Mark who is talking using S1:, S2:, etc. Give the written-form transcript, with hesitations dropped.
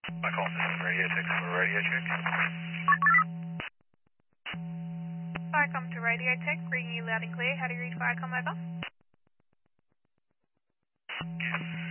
S1: Michael, this is Radio Check for Radio Check.
S2: Welcome to Radio Tech, reading you loud and clear. How do you read Viacom over?